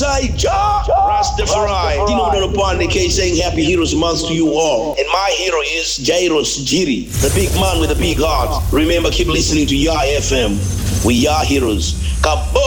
alongside Jah Rastafari. You know what I'm upon the case saying Happy Heroes Month to you all. And my hero is Jairus Jiri, the big man with a big heart. Remember, keep listening to Yah FM. We are heroes. Kaboom!